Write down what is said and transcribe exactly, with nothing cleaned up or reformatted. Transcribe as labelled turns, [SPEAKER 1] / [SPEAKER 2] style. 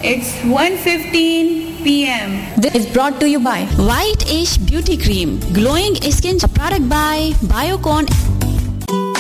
[SPEAKER 1] It's one fifteen p m
[SPEAKER 2] This is brought to you by
[SPEAKER 3] White Ash Beauty Cream. Glowing Skin, a product by Biocon.